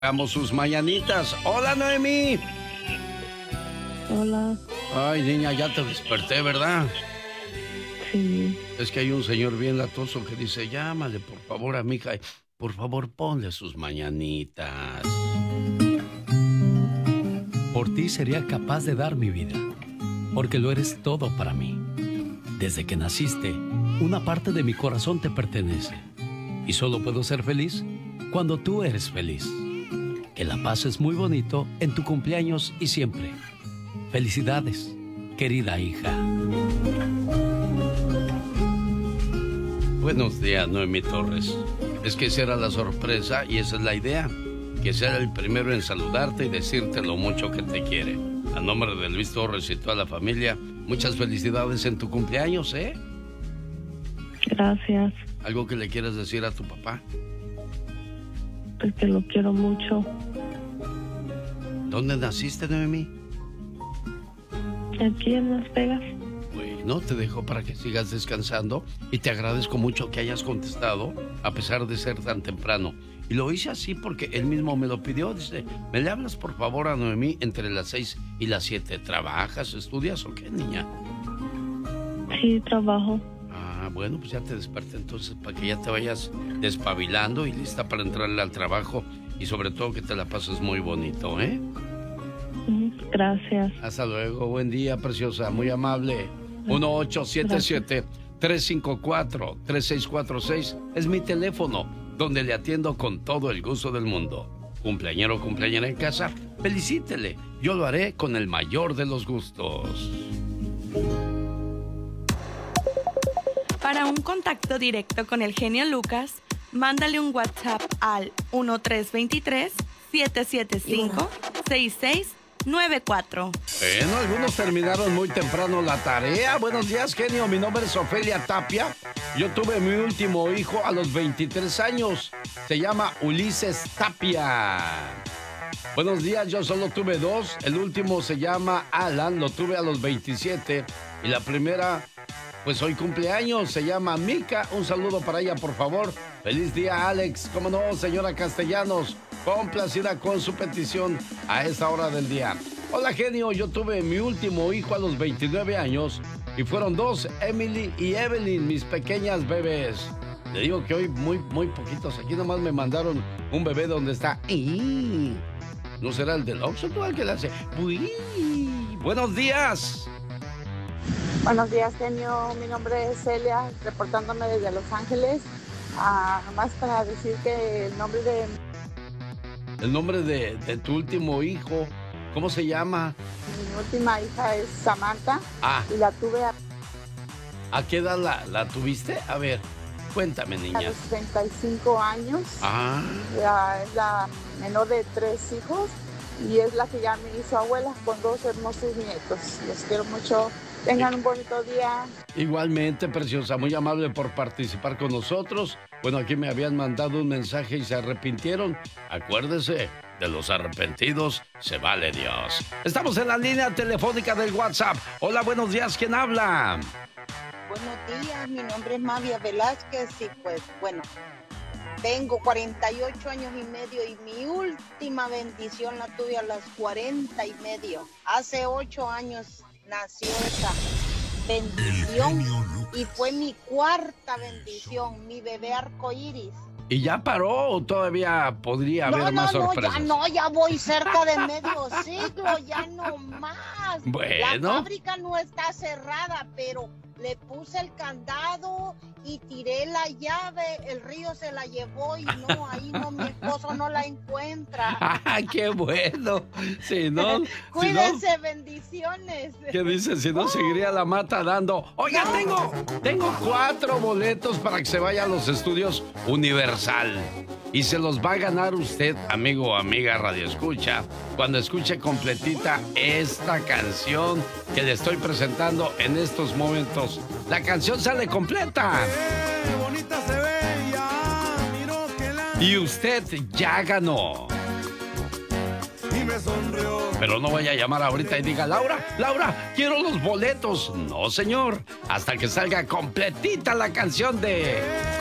Hagamos sus mañanitas. Hola, Noemí. Hola. Ay, niña, ya te desperté, ¿verdad? Sí. Es que hay un señor bien latoso que dice, llámale por favor a mi hija. Por favor, ponle sus mañanitas. Por ti sería capaz de dar mi vida, porque lo eres todo para mí. Desde que naciste, una parte de mi corazón te pertenece. Y solo puedo ser feliz cuando tú eres feliz. Que la pases muy bonito en tu cumpleaños y siempre. Felicidades, querida hija. Buenos días, Noemí Torres. Es que esa era la sorpresa y esa es la idea. Que sea el primero en saludarte y decirte lo mucho que te quiere. A nombre de Luis Torres y toda la familia, muchas felicidades en tu cumpleaños, ¿eh? Gracias. ¿Algo que le quieras decir a tu papá? Pues que lo quiero mucho. ¿Dónde naciste, Noemí? Aquí en Las Vegas. Bueno, te dejo para que sigas descansando y te agradezco mucho que hayas contestado a pesar de ser tan temprano. Y lo hice así porque él mismo me lo pidió. Dice, ¿me le hablas por favor a Noemí entre las 6 y las 7? ¿Trabajas, estudias o qué, niña? Sí, trabajo. Ah, bueno, pues ya te desperté entonces para que ya te vayas despabilando y lista para entrarle al trabajo y sobre todo que te la pases muy bonito, ¿eh? Gracias. Hasta luego, buen día, preciosa, muy amable. 1877-354-3646 es mi teléfono, donde le atiendo con todo el gusto del mundo. Cumpleañero o cumpleañera en casa, felicítele. Yo lo haré con el mayor de los gustos. Para un contacto directo con el genio Lucas, mándale un WhatsApp al 1323-775-6694. Bueno, algunos terminaron muy temprano la tarea. Buenos días, genio. Mi nombre es Ofelia Tapia. Yo tuve mi último hijo a los 23 años. Se llama Ulises Tapia. Buenos días, yo solo tuve 2. El último se llama Alan, lo tuve a los 27. Y la primera, pues hoy cumpleaños, se llama Mica. Un saludo para ella, por favor. Feliz día, Alex. ¿Cómo no, señora Castellanos? Complacida con su petición a esta hora del día. Hola, genio. Yo tuve mi último hijo a los 29 años y fueron 2, Emily y Evelyn, mis pequeñas bebés. Le digo que hoy muy poquitos. Aquí nomás me mandaron un bebé donde está. ¿No será el del Oxxo o el que le hace? Buenos días. Buenos días, genio. Mi nombre es Celia, reportándome desde Los Ángeles. Nomás para decir que el nombre de tu último hijo, ¿cómo se llama? mi última hija es Samantha. Y la tuve ¿A qué edad la tuviste? A ver, cuéntame, niña. a los 35 años. Es la menor de 3 hijos y es la que ya me hizo abuela con 2 hermosos nietos. Los quiero mucho. Tengan un bonito día. Igualmente, preciosa, muy amable por participar con nosotros. Bueno, aquí me habían mandado un mensaje y se arrepintieron. Acuérdese, de los arrepentidos se vale Dios. Estamos en la línea telefónica del WhatsApp. Hola, buenos días, ¿quién habla? Buenos días, mi nombre es Mavia Velázquez y pues bueno, tengo 48 años y medio y mi última bendición la tuve a los 40 y medio. Hace 8 años nació esa bendición y fue mi 4ª bendición, mi bebé arcoíris. ¿Y ya paró o todavía podría haber más sorpresas? Ya voy cerca de medio siglo, ya no más. Bueno. La fábrica no está cerrada, pero le puse el candado y tiré la llave, el río se la llevó y no, ahí no, mi esposo no la encuentra. ¡Ah, qué bueno! Si no... Cuídense, bendiciones. ¿Qué dice? Si no, seguiría la mata dando. Oiga, tengo 4 boletos para que se vaya a los estudios Universal. Y se los va a ganar usted, amigo o amiga radioescucha, cuando escuche completita esta canción que le estoy presentando en estos momentos. La canción sale completa. ¡Qué bonita se ve! Ya miro que la... Y usted ya ganó. Y me sonrió. Pero no vaya a llamar ahorita y diga, Laura, quiero los boletos. No, señor, hasta que salga completita la canción de...